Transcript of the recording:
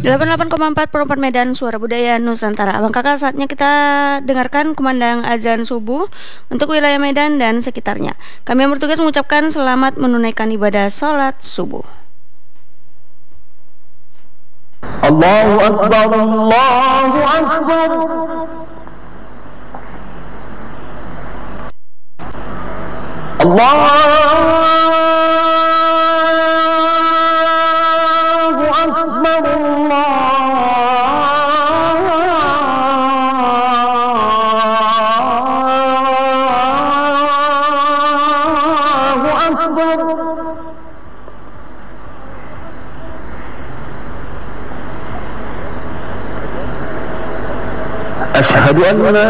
88,4 Perempat Medan, Suara Budaya Nusantara. Abang kakak, saatnya kita dengarkan kumandang azan subuh untuk wilayah Medan dan sekitarnya. Kami yang bertugas mengucapkan selamat menunaikan ibadah sholat subuh. Allahu Akbar, Allahu Akbar. Allahu Akbar, Allahu Akbar. Asyhadu an la